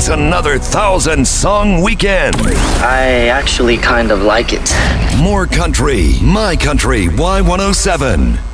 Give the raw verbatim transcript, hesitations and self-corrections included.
It's another thousand song weekend. I actually kind of like it. More country, my country, Y one oh seven.